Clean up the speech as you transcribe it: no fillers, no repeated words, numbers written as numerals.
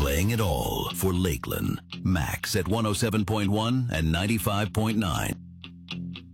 Playing it all for Lakeland. Max at 107.1 and 95.9.